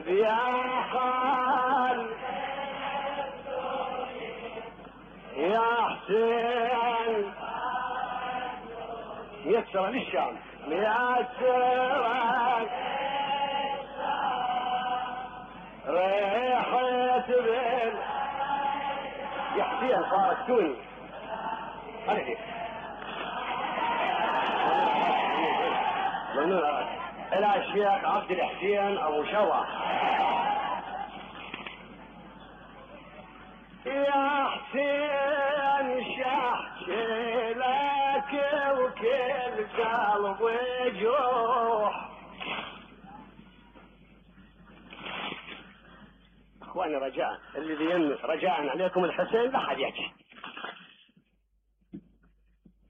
يا خال يا حسين يسر للشام يسر ريحت بين يا حسين فارقتوني انا كيف الى الشيخ عبد الحسين ابو شوى. يا حسين شحكي لك وكل قلب وجروح. اخواني رجاء رجاء عليكم الحسين لا حد يحكي